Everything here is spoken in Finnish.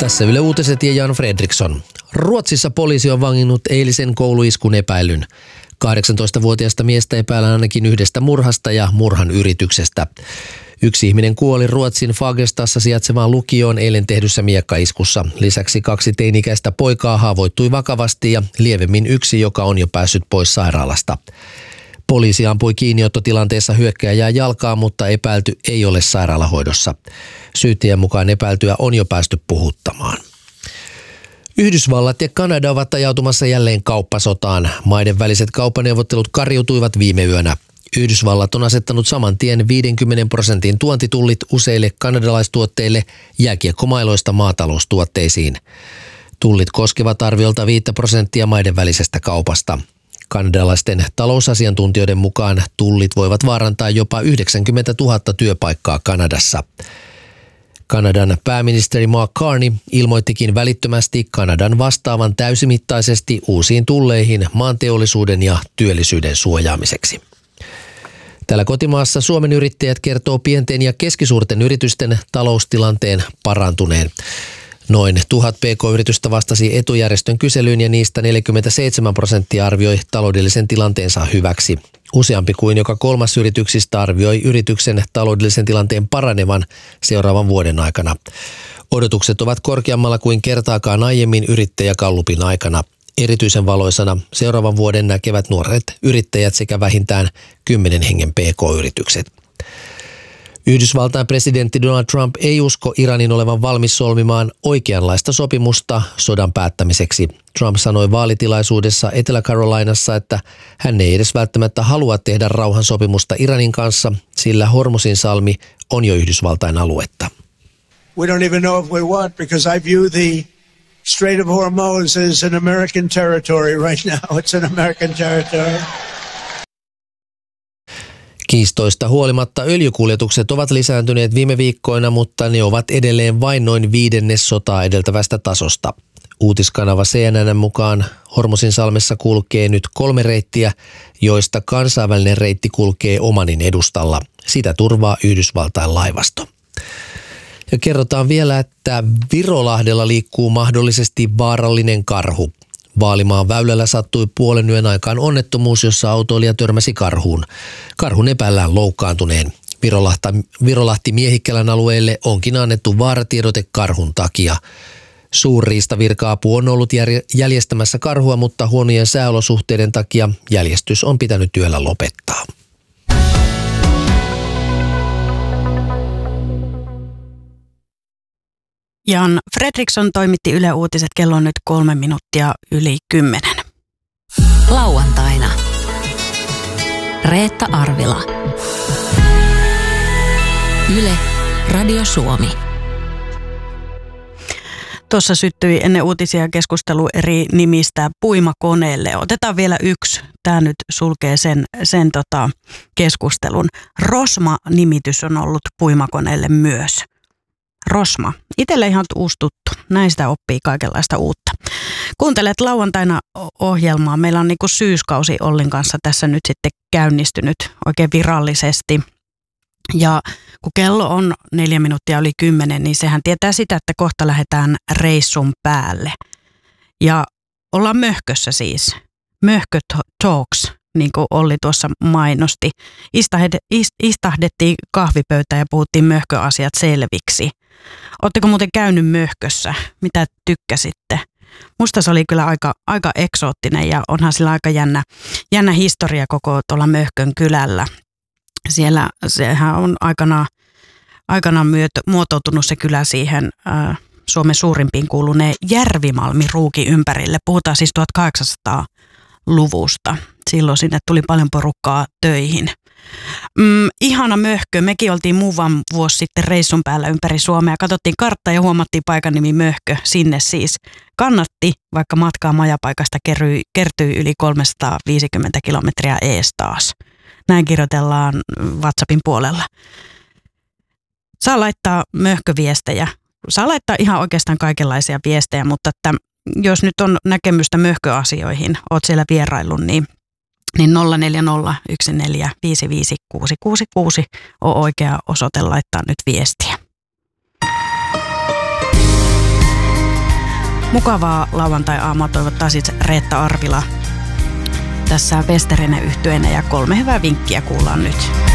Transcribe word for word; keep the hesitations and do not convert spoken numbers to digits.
Tässä Yle Uutiset ja Jan Fredriksson. Ruotsissa poliisi on vanginnut eilisen kouluiskun epäilyn. kahdeksantoistavuotiaasta miestä epäillään ainakin yhdestä murhasta ja murhan yrityksestä. Yksi ihminen kuoli Ruotsin Fagerstassa sijaitsevaan lukioon eilen tehdyssä miekkaiskussa. Lisäksi kaksi teini-ikäistä poikaa haavoittui vakavasti ja lievemmin yksi, joka on jo päässyt pois sairaalasta. Poliisi ampui kiinniottotilanteessa hyökkääjää jalkaan, mutta epäilty ei ole sairaalahoidossa. Syyttäjän mukaan epäiltyä on jo päästy puhuttamaan. Yhdysvallat ja Kanada ovat ajautumassa jälleen kauppasotaan. Maiden väliset kauppaneuvottelut kariutuivat viime yönä. Yhdysvallat on asettanut saman tien viidenkymmenen prosentin tuontitullit useille kanadalaistuotteille jääkiekkomailoista maataloustuotteisiin. Tullit koskevat arviolta viittä prosenttia maiden välisestä kaupasta. Kanadalaisten talousasiantuntijoiden mukaan tullit voivat vaarantaa jopa yhdeksänkymmentätuhatta työpaikkaa Kanadassa. Kanadan pääministeri Mark Carney ilmoittikin välittömästi Kanadan vastaavan täysimittaisesti uusiin tulleihin maanteollisuuden ja työllisyyden suojaamiseksi. Täällä kotimaassa Suomen yrittäjät kertoo pienten ja keskisuurten yritysten taloustilanteen parantuneen. Noin tuhat pk-yritystä vastasi etujärjestön kyselyyn ja niistä neljäkymmentäseitsemän prosenttia arvioi taloudellisen tilanteensa hyväksi. Useampi kuin joka kolmas yrityksistä arvioi yrityksen taloudellisen tilanteen paranevan seuraavan vuoden aikana. Odotukset ovat korkeammalla kuin kertaakaan aiemmin yrittäjägallupin aikana. Erityisen valoisana seuraavan vuoden näkevät nuoret yrittäjät sekä vähintään kymmenen hengen pk-yritykset. Yhdysvaltain presidentti Donald Trump ei usko Iranin olevan valmis solmimaan oikeanlaista sopimusta sodan päättämiseksi. Trump sanoi vaalitilaisuudessa Etelä-Carolinassa, että hän ei edes välttämättä halua tehdä rauhansopimusta Iranin kanssa, sillä Hormuzin salmi on jo Yhdysvaltain aluetta. We don't even know if we want, because I view the Strait of Hormuz as an American territory right now. It's an American territory. Kiistoista huolimatta öljykuljetukset ovat lisääntyneet viime viikkoina, mutta ne ovat edelleen vain noin viidennes sotaa edeltävästä tasosta. Uutiskanava C N N mukaan Hormuzin salmessa kulkee nyt kolme reittiä, joista kansainvälinen reitti kulkee Omanin edustalla. Sitä turvaa Yhdysvaltain laivasto. Ja kerrotaan vielä, että Virolahdella liikkuu mahdollisesti vaarallinen karhu. Vaalimaan väylällä sattui puolen yön aikaan onnettomuus, jossa autoilija törmäsi karhuun. Karhun epäillään loukkaantuneen. Virolahti-Miehikkälän alueelle onkin annettu vaaratiedote karhun takia. Suurriistavirka-apu on ollut jäljestämässä karhua, mutta huonojen sääolosuhteiden takia jäljestys on pitänyt yöllä lopettaa. Jan Fredriksson toimitti Yle Uutiset, kello on nyt kolme minuuttia yli kymmenen. Lauantaina. Reetta Arvila. Yle, Radio Suomi. Tuossa syttyi ennen uutisia keskustelu eri nimistä puimakoneelle. Otetaan vielä yksi. Tämä nyt sulkee sen, sen tota keskustelun. Rosma-nimitys on ollut puimakoneelle myös. Rosma. Itselle ihan uusi tuttu. Näistä oppii kaikenlaista uutta. Kuuntelet lauantaina ohjelmaa. Meillä on niinku syyskausi Ollin kanssa tässä nyt sitten käynnistynyt oikein virallisesti. Ja kun kello on neljä minuuttia yli kymmenen, niin sehän tietää sitä, että kohta lähdetään reissun päälle. Ja ollaan möhkössä siis. Möhkö talks, niin kuin Olli tuossa mainosti. Istahdettiin kahvipöytään ja puhuttiin möhköasiat selviksi. Ootteko muuten käynyt möhkössä? Mitä tykkäsitte? Musta se oli kyllä aika, aika eksoottinen ja onhan sillä aika jännä, jännä historia koko tuolla Möhkön kylällä. Siellä sehän on aikanaan, aikanaan myöt, muotoutunut se kylä siihen ää, Suomen suurimpiin kuuluneen Järvimalmi-ruukin ympärille. Puhutaan siis tuhatkahdeksansataaluvusta. Silloin sinne tuli paljon porukkaa töihin. Mm, ihana möhkö. Mekin oltiin muutaman vuosi sitten reissun päällä ympäri Suomea. Katsottiin karttaa ja huomattiin paikan nimi Möhkö. Sinne siis kannatti, vaikka matkaa majapaikasta kertyi, kertyi yli kolmesataaviisikymmentä kilometriä ees taas. Näin kirjoitellaan WhatsAppin puolella. Saa laittaa möhköviestejä. Saa laittaa ihan oikeastaan kaikenlaisia viestejä, mutta että jos nyt on näkemystä möhköasioihin, oot siellä vieraillut, niin niin nolla neljä nolla yksi neljä viisi viisi kuusi kuusi kuusi on oikea osoite laittaa nyt viestiä. Mukavaa lauantai-aamua toivottaa siis Reetta Arvila tässä Westerinen yhtyeenä ja kolme hyvää vinkkiä kuullaan nyt.